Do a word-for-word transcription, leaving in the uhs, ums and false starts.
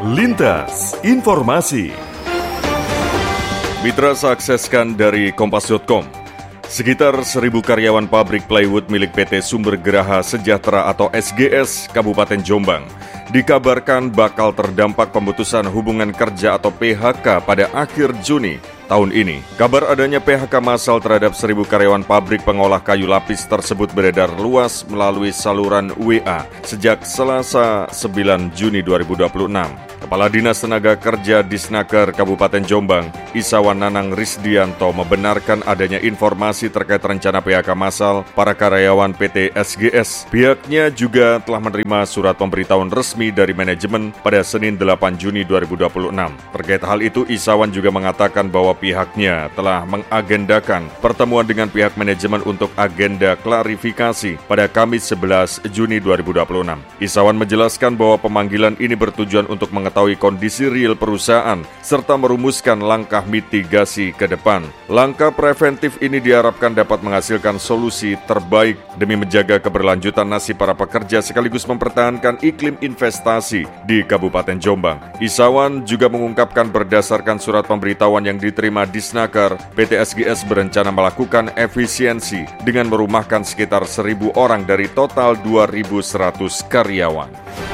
Lintas Informasi. Mitra sakseskan dari kompas dot com. Sekitar seribu karyawan pabrik plywood milik P T Sumber Geraha Sejahtera atau S G S Kabupaten Jombang dikabarkan bakal terdampak pemutusan hubungan kerja atau P H K pada akhir Juni tahun ini. Kabar adanya P H K massal terhadap seribu karyawan pabrik pengolah kayu lapis tersebut beredar luas melalui saluran W A sejak Selasa sembilan Juni dua ribu dua puluh enam. Kepala Dinas Tenaga Kerja Disnaker Kabupaten Jombang, Isawan Nanang Risdianto membenarkan adanya informasi terkait rencana P H K massal para karyawan P T S G S. Pihaknya juga telah menerima surat pemberitahuan resmi dari manajemen pada Senin delapan Juni dua ribu dua puluh enam. Terkait hal itu, Isawan juga mengatakan bahwa pihaknya telah mengagendakan pertemuan dengan pihak manajemen untuk agenda klarifikasi pada Kamis sebelas Juni dua ribu dua puluh enam. Isawan menjelaskan bahwa pemanggilan ini bertujuan untuk mengetahui kondisi real perusahaan serta merumuskan langkah mitigasi ke depan. Langkah preventif ini diharapkan dapat menghasilkan solusi terbaik demi menjaga keberlanjutan nasib para pekerja sekaligus mempertahankan iklim investasi di Kabupaten Jombang. Isawan juga mengungkapkan berdasarkan surat pemberitahuan yang diterima Disnaker, P T S G S berencana melakukan efisiensi dengan merumahkan sekitar seribu orang dari total dua ribu seratus karyawan.